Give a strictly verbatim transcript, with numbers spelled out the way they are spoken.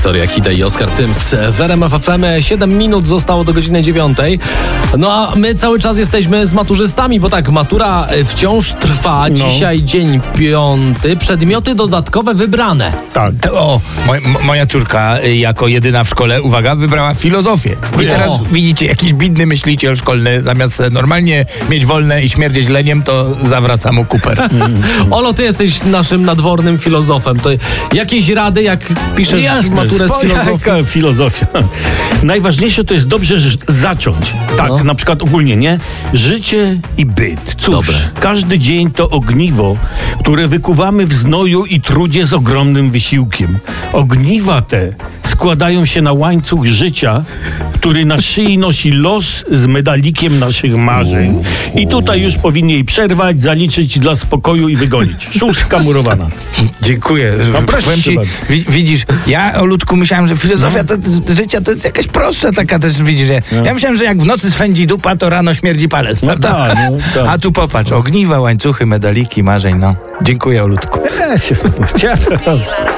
Wiktoria Kida i Oskar Cyms w R M F F M. siedem minut zostało do godziny dziewiątej. No a my cały czas jesteśmy z maturzystami, bo tak, matura wciąż trwa. No. Dzisiaj dzień piąty. Przedmioty dodatkowe wybrane. Tak. O, moj, moja córka y, jako jedyna w szkole, uwaga, wybrała filozofię. I O. teraz widzicie, jakiś bidny myśliciel szkolny, zamiast normalnie mieć wolne i śmierdzieć leniem, to zawraca mu kuper. Olo, ty jesteś naszym nadwornym filozofem. To jakieś rady, jak piszesz Jasne, maturę z filozofii? jaka filozofia. Najważniejsze to jest dobrze ż- zacząć. Tak, No. na przykład ogólnie, nie? Życie i byt. Cóż, Dobre. każdy dzień to ogniwo, które wykuwamy w znoju i trudzie z ogromnym wysiłkiem. Ogniwa te składają się na łańcuch życia, który na szyi nosi los z medalikiem naszych marzeń. I tutaj już powinni jej przerwać, zaliczyć dla spokoju i wygonić. Szóstka murowana. Dziękuję. No proszę Powiem ci, bardzo. wi- widzisz, ja o Ludku myślałem, że filozofia to, to, życia to jest jakaś prostsza taka też, widzisz, nie? Ja myślałem, że jak w nocy swędzi dupa, to rano śmierdzi palec, prawda? tak, no tak. A tu popatrz, ogniwa, łańcuchy, medaliki, marzeń, no. Dziękuję o Ludku. Ja się,